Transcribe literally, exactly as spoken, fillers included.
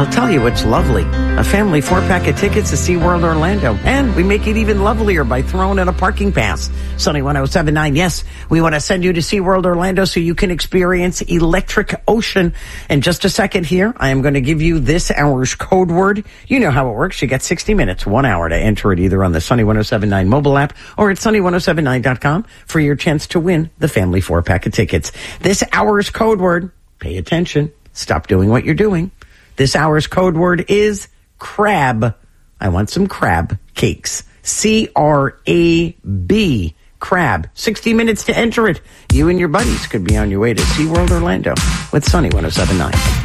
I'll tell you what's lovely. A family four-pack of tickets to SeaWorld Orlando. And we make it even lovelier by throwing in a parking pass. Sunny one oh seven point nine, yes, we want to send you to SeaWorld Orlando so you can experience Electric Ocean. In just a second here, I am going to give you this hour's code word. You know how it works. You get sixty minutes, one hour to enter it either on the Sunny one oh seven point nine mobile app or at sunny one oh seven nine dot com for your chance to win the family four-pack of tickets. This hour's code word, pay attention, stop doing what you're doing. This hour's code word is crab. I want some crab cakes. C R A B. Crab. sixty minutes to enter it. You and your buddies could be on your way to SeaWorld Orlando with Sunny one oh seven point nine.